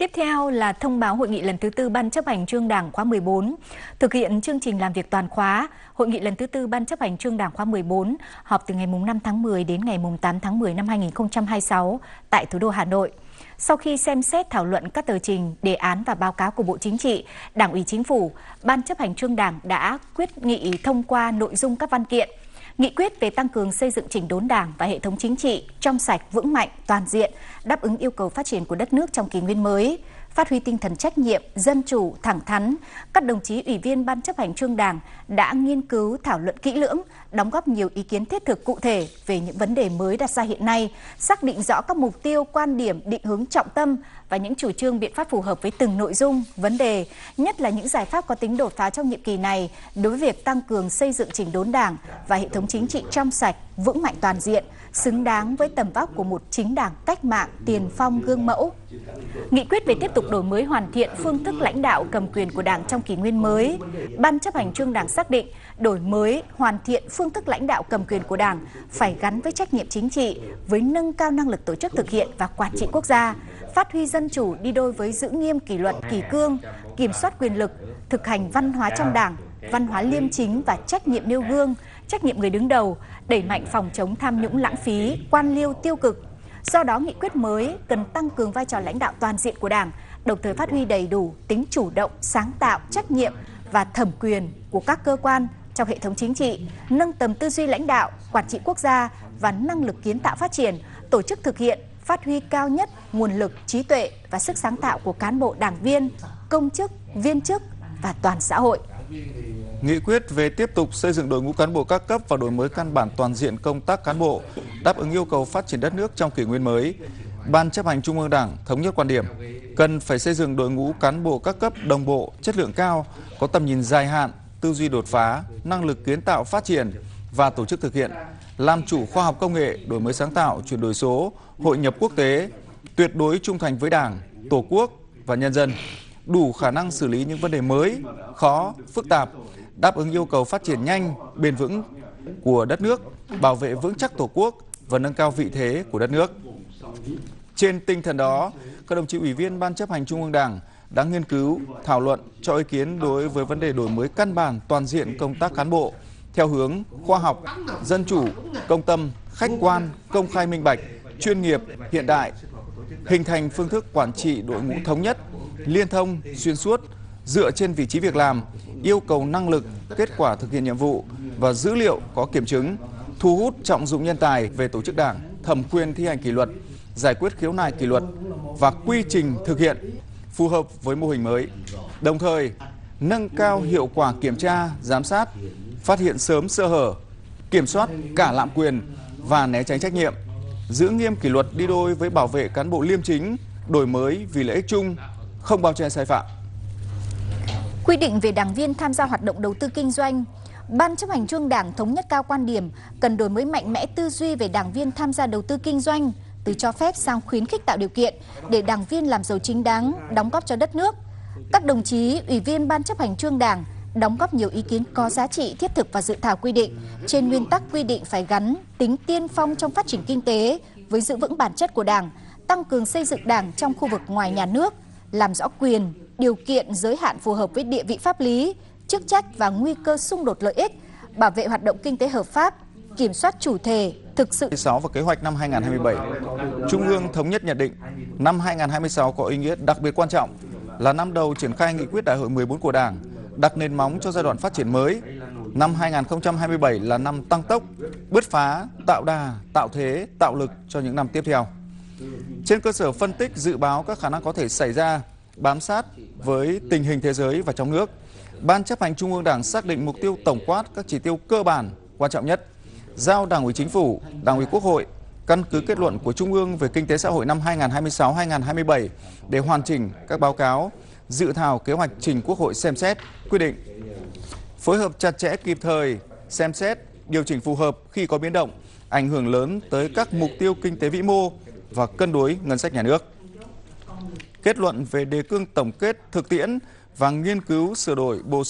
Tiếp theo là thông báo hội nghị lần thứ tư Ban chấp hành Trung ương Đảng khóa 14. Thực hiện chương trình làm việc toàn khóa, hội nghị lần thứ tư Ban chấp hành Trung ương Đảng khóa 14 họp từ ngày 5 tháng 10 đến ngày 8 tháng 10 năm 2026 tại thủ đô Hà Nội. Sau khi xem xét thảo luận các tờ trình, đề án và báo cáo của Bộ Chính trị, Đảng ủy Chính phủ, Ban chấp hành Trung ương Đảng đã quyết nghị thông qua nội dung các văn kiện. Nghị quyết về tăng cường xây dựng chỉnh đốn Đảng và hệ thống chính trị trong sạch, vững mạnh, toàn diện, đáp ứng yêu cầu phát triển của đất nước trong kỷ nguyên mới, phát huy tinh thần trách nhiệm, dân chủ, thẳng thắn. Các đồng chí ủy viên Ban chấp hành Trung ương Đảng đã nghiên cứu, thảo luận kỹ lưỡng, đóng góp nhiều ý kiến thiết thực cụ thể về những vấn đề mới đặt ra hiện nay, xác định rõ các mục tiêu, quan điểm, định hướng trọng tâm và những chủ trương biện pháp phù hợp với từng nội dung, vấn đề, nhất là những giải pháp có tính đột phá trong nhiệm kỳ này đối với việc tăng cường xây dựng chỉnh đốn Đảng và hệ thống chính trị trong sạch, vững mạnh toàn diện, xứng đáng với tầm vóc của một chính đảng cách mạng tiền phong gương mẫu. Nghị quyết về tiếp tục đổi mới hoàn thiện phương thức lãnh đạo cầm quyền của Đảng trong kỷ nguyên mới. Ban chấp hành Trung ương Đảng xác định đổi mới hoàn thiện phương thức lãnh đạo cầm quyền của Đảng phải gắn với trách nhiệm chính trị, với nâng cao năng lực tổ chức thực hiện và quản trị quốc gia, phát huy dân chủ đi đôi với giữ nghiêm kỷ luật kỷ cương, kiểm soát quyền lực, thực hành văn hóa trong Đảng, văn hóa liêm chính và trách nhiệm nêu gương, trách nhiệm người đứng đầu, đẩy mạnh phòng chống tham nhũng lãng phí, quan liêu tiêu cực. Do đó, nghị quyết mới cần tăng cường vai trò lãnh đạo toàn diện của Đảng, đồng thời phát huy đầy đủ tính chủ động, sáng tạo, trách nhiệm và thẩm quyền của các cơ quan trong hệ thống chính trị, nâng tầm tư duy lãnh đạo, quản trị quốc gia và năng lực kiến tạo phát triển, tổ chức thực hiện, phát huy cao nhất nguồn lực, trí tuệ và sức sáng tạo của cán bộ đảng viên, công chức, viên chức và toàn xã hội. Nghị quyết về tiếp tục xây dựng đội ngũ cán bộ các cấp và đổi mới căn bản toàn diện công tác cán bộ, đáp ứng yêu cầu phát triển đất nước trong kỷ nguyên mới. Ban chấp hành Trung ương Đảng thống nhất quan điểm, cần phải xây dựng đội ngũ cán bộ các cấp đồng bộ, chất lượng cao, có tầm nhìn dài hạn, tư duy đột phá, năng lực kiến tạo phát triển và tổ chức thực hiện, làm chủ khoa học công nghệ, đổi mới sáng tạo, chuyển đổi số, hội nhập quốc tế, tuyệt đối trung thành với Đảng, Tổ quốc và nhân dân, đủ khả năng xử lý những vấn đề mới, khó, phức tạp, đáp ứng yêu cầu phát triển nhanh, bền vững của đất nước, bảo vệ vững chắc Tổ quốc và nâng cao vị thế của đất nước. Trên tinh thần đó, các đồng chí ủy viên Ban chấp hành Trung ương Đảng đã nghiên cứu, thảo luận, cho ý kiến đối với vấn đề đổi mới căn bản toàn diện công tác cán bộ theo hướng khoa học, dân chủ, công tâm, khách quan, công khai minh bạch, chuyên nghiệp, hiện đại, hình thành phương thức quản trị đội ngũ thống nhất, liên thông, xuyên suốt, dựa trên vị trí việc làm, yêu cầu năng lực, kết quả thực hiện nhiệm vụ và dữ liệu có kiểm chứng, thu hút trọng dụng nhân tài về tổ chức Đảng, thẩm quyền thi hành kỷ luật, giải quyết khiếu nại kỷ luật và quy trình thực hiện phù hợp với mô hình mới. Đồng thời, nâng cao hiệu quả kiểm tra, giám sát, phát hiện sớm sơ hở, kiểm soát cả lạm quyền và né tránh trách nhiệm, giữ nghiêm kỷ luật đi đôi với bảo vệ cán bộ liêm chính, đổi mới vì lợi ích chung, không bao che sai phạm. Quy định về đảng viên tham gia hoạt động đầu tư kinh doanh. Ban chấp hành Trung ương Đảng thống nhất cao quan điểm cần đổi mới mạnh mẽ tư duy về đảng viên tham gia đầu tư kinh doanh, từ cho phép sang khuyến khích tạo điều kiện để đảng viên làm giàu chính đáng, đóng góp cho đất nước. Các đồng chí ủy viên Ban chấp hành Trung ương Đảng đóng góp nhiều ý kiến có giá trị thiết thực vào dự thảo quy định. Trên nguyên tắc quy định phải gắn tính tiên phong trong phát triển kinh tế với giữ vững bản chất của Đảng, tăng cường xây dựng Đảng trong khu vực ngoài nhà nước, làm rõ quyền, điều kiện, giới hạn phù hợp với địa vị pháp lý, chức trách và nguy cơ xung đột lợi ích, bảo vệ hoạt động kinh tế hợp pháp, kiểm soát chủ thể, thực sự. 6 và kế hoạch năm 2027, Trung ương thống nhất nhận định năm 2026 có ý nghĩa đặc biệt quan trọng, là năm đầu triển khai nghị quyết Đại hội 14 của Đảng, đặt nền móng cho giai đoạn phát triển mới. Năm 2027 là năm tăng tốc, bứt phá, tạo đà, tạo thế, tạo lực cho những năm tiếp theo. Trên cơ sở phân tích, dự báo các khả năng có thể xảy ra, bám sát với tình hình thế giới và trong nước, Ban chấp hành Trung ương Đảng xác định mục tiêu tổng quát các chỉ tiêu cơ bản, quan trọng nhất, giao Đảng ủy Chính phủ, Đảng ủy Quốc hội căn cứ kết luận của Trung ương về kinh tế xã hội năm 2026-2027 để hoàn chỉnh các báo cáo, dự thảo kế hoạch trình Quốc hội xem xét, quyết định. Phối hợp chặt chẽ kịp thời, xem xét, điều chỉnh phù hợp khi có biến động, ảnh hưởng lớn tới các mục tiêu kinh tế vĩ mô và cân đối ngân sách nhà nước. Kết luận về đề cương tổng kết thực tiễn và nghiên cứu sửa đổi bổ sung